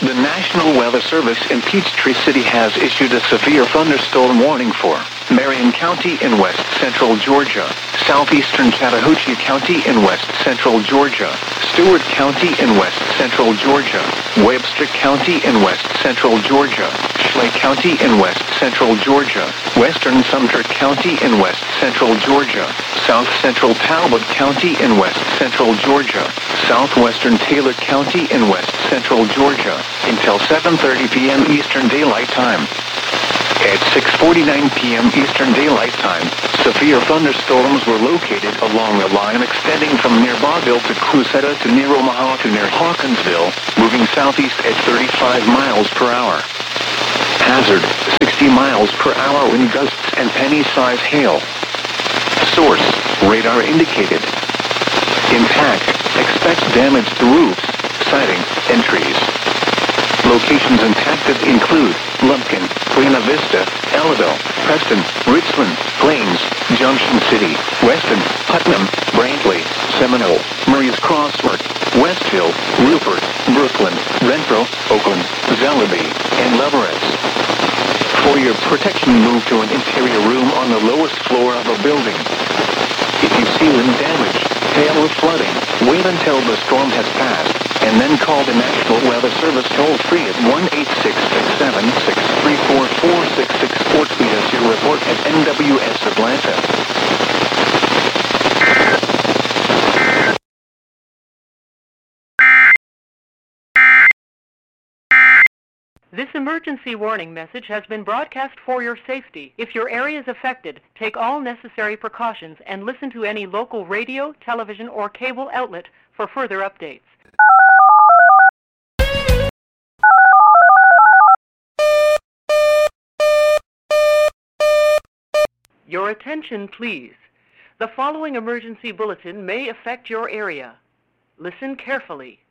The National Weather Service in Peachtree City has issued a severe thunderstorm warning for Marion County in west central Georgia, southeastern Chattahoochee County in west central Georgia, Stewart County in west central Georgia, Webster County in west central Georgia, Schley County in west central Georgia, western Sumter County in west central Georgia, south central Talbot County in west central Georgia, southwestern Taylor County in west central Georgia, until 7:30 p.m. Eastern Daylight Time. At 6:49 p.m. Eastern Daylight Time, severe thunderstorms were located along a line extending from near Bonneville to Crusetta to near Omaha to near Hawkinsville, moving southeast at 35 miles per hour. Hazard, 60 miles per hour wind gusts and penny-size hail. Source, radar indicated. Impact, expects damage to roofs, siding, and trees. Locations impacted include Lumpkin, Buena Vista, Ellaville, Preston, Richland, Plains, Junction City, Weston, Putnam, Brantley, Seminole, Murray's Crosswork, Westfield, Rupert, Brooklyn, Renfro, Oakland, Zellaby, and Leverett. For your protection, move to an interior room on the lowest floor of a building. If you see wind damage, hail or flooding, wait until the storm has passed, and then call the National Weather Service toll-free at 1-866-763-4466 or tweet us your report at NWS Atlanta. This emergency warning message has been broadcast for your safety. If your area is affected, take all necessary precautions and listen to any local radio, television, or cable outlet for further updates. Your attention, please. The following emergency bulletin may affect your area. Listen carefully.